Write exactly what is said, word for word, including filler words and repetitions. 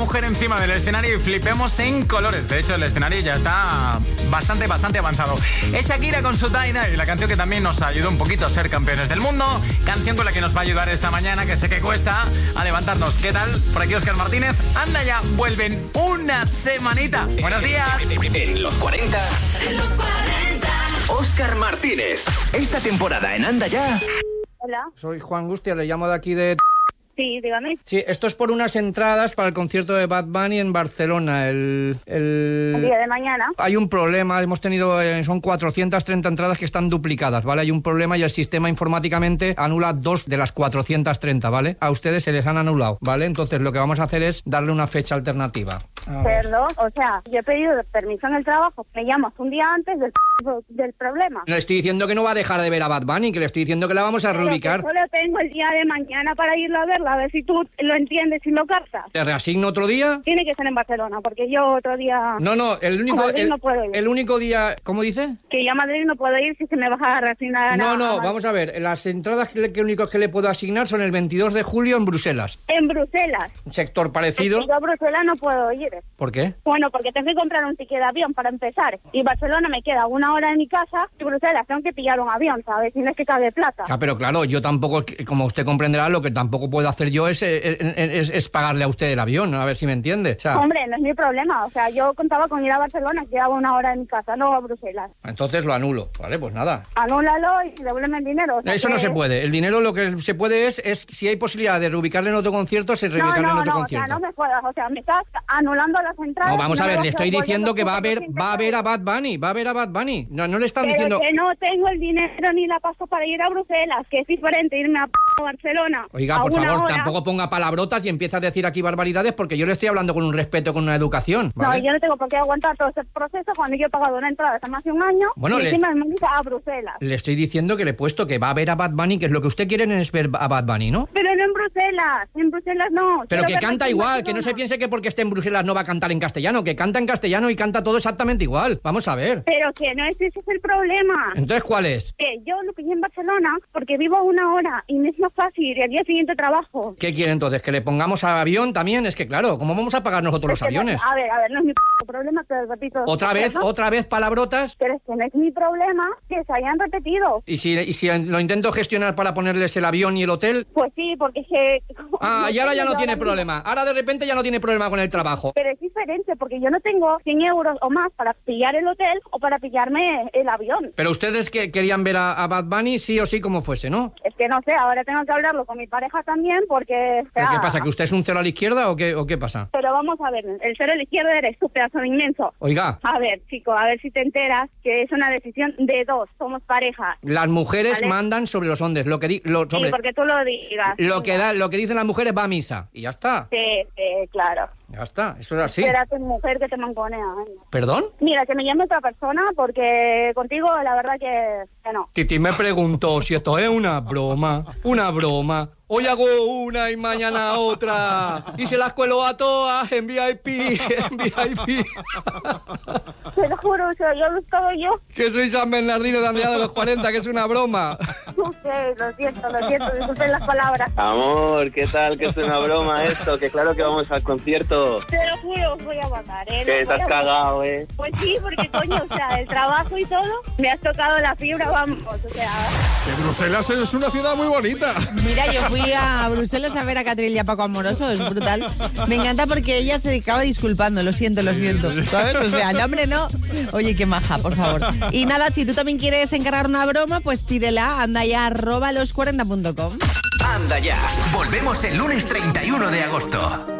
mujer encima del escenario y flipemos en colores. De hecho, el escenario ya está bastante, bastante avanzado. Es Shakira con su Die Die, la canción que también nos ayudó un poquito a ser campeones del mundo. Canción con la que nos va a ayudar esta mañana, que sé que cuesta, a levantarnos. ¿Qué tal? Por aquí Óscar Martínez. Anda ya, vuelven una semanita. Buenos días. En los cuarenta. En los cuarenta. Óscar Martínez. Esta temporada en Anda Ya. Hola. Soy Juan Gustia, le llamo de aquí de... Sí, dígame. Sí, esto es por unas entradas para el concierto de Bad Bunny en Barcelona, el... El, el día de mañana. Hay un problema, hemos tenido, eh, son cuatrocientas treinta entradas que están duplicadas, ¿vale? Hay un problema y el sistema informáticamente anula dos de las cuatrocientas treinta, ¿vale? A ustedes se les han anulado, ¿vale? Entonces lo que vamos a hacer es darle una fecha alternativa. Perdón, o sea, yo he pedido permiso en el trabajo, me llamas un día antes del, del problema. Le estoy diciendo que no va a dejar de ver a Bad Bunny, que le estoy diciendo que la vamos a Pero reubicar. Solo tengo el día de mañana para irlo a verla, a ver si tú lo entiendes y lo captas. ¿Te reasigno otro día? Tiene que ser en Barcelona, porque yo otro día... No, no, el único, Madrid el, no puedo ir. el único día... ¿Cómo dice? Que yo a Madrid no puedo ir si se me va a reasignar a... No, no, a vamos a ver, las entradas que, que únicos que le puedo asignar son el veintidós de julio en Bruselas. En Bruselas. Un sector parecido. Es que yo a Bruselas no puedo ir. ¿Por qué? Bueno, porque tengo que comprar un ticket de avión para empezar. Y Barcelona me queda una hora de mi casa y Bruselas tengo que pillar un avión, ¿sabes? Si no es que cabe plata. Ah, pero claro, yo tampoco, como usted comprenderá, lo que tampoco puedo hacer yo es, es, es, es pagarle a usted el avión, a ver si me entiende. O sea, hombre, no es mi problema. O sea, yo contaba con ir a Barcelona, que quedaba una hora de mi casa, no a Bruselas. Entonces lo anulo. Vale, pues nada. Anúlalo y devuélveme el dinero. O sea, Eso que... no se puede. El dinero lo que se puede es, es si hay posibilidad de reubicarle en otro concierto, se reubicarle no, no, en otro no, concierto. O sea, no me jodas. O sea, me estás anulando las entradas. No, vamos no a ver, me le estoy diciendo que va a ver, va a ver a Bad Bad Bunny, va a ver a Bad Bunny. No, no le están Pero diciendo... que no tengo el dinero ni la paso para ir a Bruselas, que es diferente irme a p Barcelona. Oiga, a por una favor, hora. tampoco ponga palabrotas y empieza a decir aquí barbaridades porque yo le estoy hablando con un respeto, con una educación, ¿vale? No, yo no tengo por qué aguantar todo ese proceso cuando yo he pagado una entrada hace más de un año Bueno, y le- encima me mandas a Bruselas. Le estoy diciendo que le he puesto que va a ver a Bad Bunny, que es lo que usted quiere es ver a Bad Bunny, ¿no? Pero no en Bruselas, en Bruselas no. Pero Quiero que verla canta aquí en igual, que no se Barcelona. piense que porque esté en Bruselas no va a cantar en castellano, que canta en castellano y canta todo exactamente igual. Vamos a ver. Pero que no, ese ese es el problema. Entonces, ¿cuál es? Que yo lo pillé en Barcelona porque vivo una hora y me es más fácil y al día siguiente trabajo. ¿Qué quiere entonces? ¿Que le pongamos a avión también? Es que claro, ¿cómo vamos a pagar nosotros los Es que no- aviones? a ver, a ver, no es mi p problema, te lo repito. ¿Otra vez, ¿no? otra vez palabrotas? Pero es que no es mi problema que se hayan repetido. ¿Y si, y si lo intento gestionar para ponerles el avión y el hotel? Pues sí, porque es que... Ah, y ahora ya no tengo tiene ahora problema. Ahora de repente ya no tiene problema con el trabajo. mismo. Pero es diferente, porque yo no tengo cien euros o más para pillar el hotel o para pillarme el avión. Pero ustedes que querían ver a, a Bad Bunny sí o sí como fuese, ¿no? Es que no sé, ahora tengo que hablarlo con mi pareja también porque... o ¿Pero sea, qué pasa? ¿Que usted es un cero a la izquierda o qué, o qué pasa? Pero vamos a ver, el cero a la izquierda eres tú, pedazo de inmenso. Oiga, A ver, chico, a ver si te enteras que es una decisión de dos, somos pareja. las mujeres Vale. mandan sobre los hombres. Lo que, di, lo, sobre, Sí, porque tú lo digas. lo, que da, lo que dicen las mujeres va a misa. Y ya está. Sí, sí, claro. Ya está. Eso es así. Espérate, mujer, que te manconea. venga. ¿Perdón? Mira, que me llame otra persona porque contigo la verdad que, que no. Titi me preguntó si esto es una broma. Una broma. Hoy hago una y mañana otra. Y se las cuelo a todas en V I P. En V I P. Te lo juro, o sea, yo lo estoy yo. Que soy San Bernardino de Andrea de los cuarenta, que es una broma. No sé, lo siento, lo siento, disculpen las palabras. Amor, ¿qué tal? Que es una broma esto, que claro que vamos al concierto. Te lo juro, os voy a matar, ¿eh? Que Los voy estás a- cagado, ¿eh? Pues sí, porque coño, o sea, el trabajo y todo, me has tocado la fibra, vamos, o sea... Que Bruselas es una ciudad muy bonita. Mira, yo fui a Bruselas a ver a Catril y a Paco Amoroso, es brutal. Me encanta porque ella se dedicaba disculpando, lo siento, lo siento, ¿sabes? O sea, el hombre no. Oye, qué maja, por favor. Y nada, si tú también quieres encargar una broma, pues pídela, anda ya, arroba los cuarenta punto com. Anda Ya. Volvemos el lunes treinta y uno de agosto.